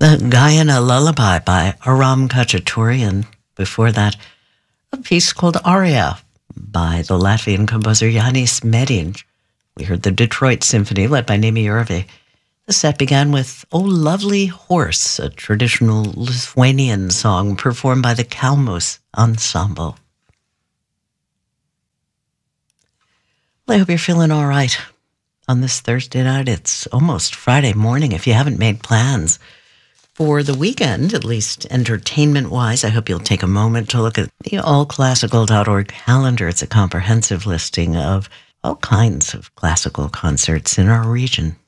The Guyana Lullaby by Aram Khachaturian. Before that, a piece called Aria by the Latvian composer Jānis Mediņš. We heard the Detroit Symphony led by Nimi Jurvi. The set began with Oh Lovely Horse, a traditional Lithuanian song performed by the Kalmus Ensemble. Well, I hope you're feeling all right on this Thursday night. It's almost Friday morning. If you haven't made plans for the weekend, at least entertainment-wise, I hope you'll take a moment to look at the allclassical.org calendar. It's a comprehensive listing of all kinds of classical concerts in our region.